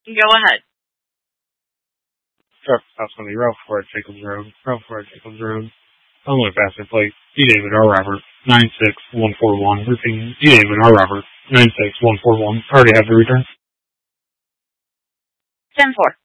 Go ahead. Truck stops on the Ralph Ford Jacobs Road. Only faster plate. D. David R. Robert, 96141. Repeating, D. David R. Robert, 96141. Already have the return. 10-4.